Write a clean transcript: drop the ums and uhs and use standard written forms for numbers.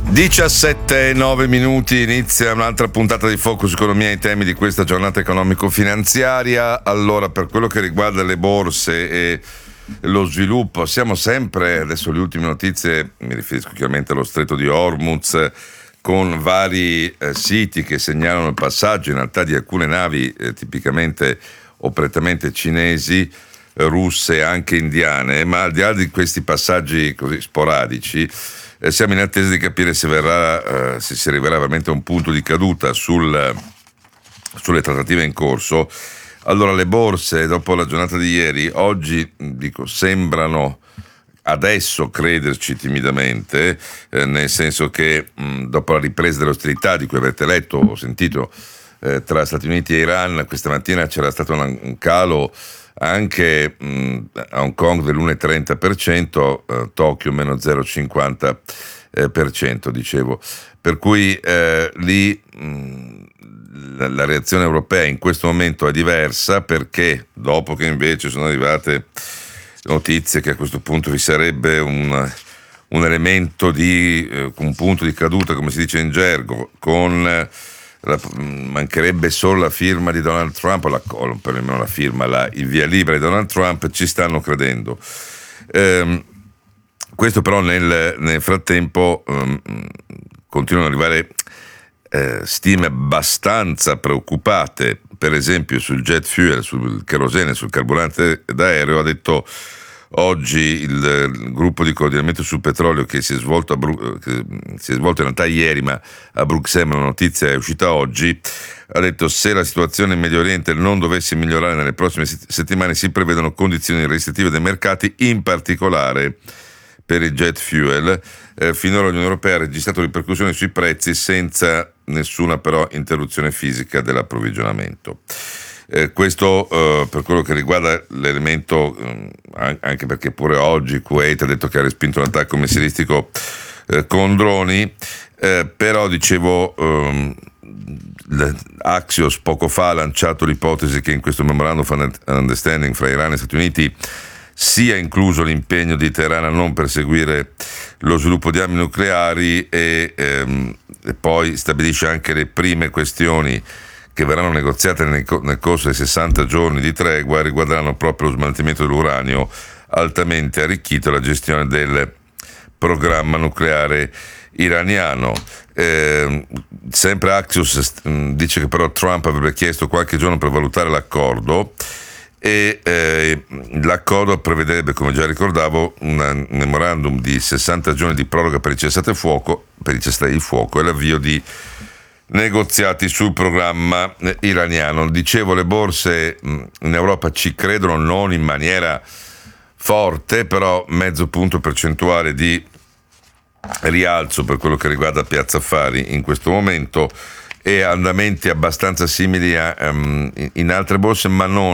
17:09 minuti, inizia un'altra puntata di Focus Economia e i temi di questa giornata economico-finanziaria. Allora, per quello che riguarda le borse e lo sviluppo, siamo sempre, adesso le ultime notizie, mi riferisco chiaramente allo Stretto di Hormuz, con vari siti che segnalano il passaggio in realtà di alcune navi tipicamente o prettamente cinesi, russe e anche indiane, ma al di là di questi passaggi così sporadici, siamo in attesa di capire se si arriverà veramente a un punto di caduta sulle trattative in corso. Allora, le borse dopo la giornata di ieri, oggi sembrano adesso crederci timidamente, nel senso che dopo la ripresa delle ostilità di cui avete letto o sentito tra Stati Uniti e Iran, questa mattina c'era stato un calo anche a Hong Kong dell'1,30%, Tokyo meno 0,50%, dicevo. Per cui lì la reazione europea in questo momento è diversa, perché dopo che invece sono arrivate notizie che a questo punto vi sarebbe un elemento di un punto di caduta, come si dice in gergo, con mancherebbe solo la firma di Donald Trump, o perlomeno la firma, il via libera di Donald Trump, ci stanno credendo. Questo però nel frattempo continuano ad arrivare stime abbastanza preoccupate, per esempio sul jet fuel, sul kerosene, sul carburante d'aereo. Ha detto oggi il gruppo di coordinamento sul petrolio, che si è svolto in realtà ieri, ma a Bruxelles, ma la notizia è uscita oggi, ha detto: se la situazione in Medio Oriente non dovesse migliorare nelle prossime settimane, si prevedono condizioni restrittive dei mercati, in particolare per il jet fuel. Finora l'Unione Europea ha registrato ripercussioni sui prezzi senza nessuna però interruzione fisica dell'approvvigionamento. Questo per quello che riguarda l'elemento, anche perché pure oggi Kuwait ha detto che ha respinto un attacco missilistico con droni, però dicevo, Axios poco fa ha lanciato l'ipotesi che in questo memorandum of understanding fra Iran e Stati Uniti sia incluso l'impegno di Teheran a non perseguire lo sviluppo di armi nucleari, e poi stabilisce anche le prime questioni che verranno negoziate nel corso dei 60 giorni di tregua, riguarderanno proprio lo smaltimento dell'uranio altamente arricchito e la gestione del programma nucleare iraniano. Sempre Axios dice che però Trump avrebbe chiesto qualche giorno per valutare l'accordo, e l'accordo prevederebbe, come già ricordavo, un memorandum di 60 giorni di proroga per il cessate il fuoco e l'avvio di negoziati sul programma iraniano. Dicevo, le borse in Europa ci credono non in maniera forte, però mezzo punto percentuale di rialzo per quello che riguarda Piazza Affari in questo momento, e andamenti abbastanza simili in altre borse, ma non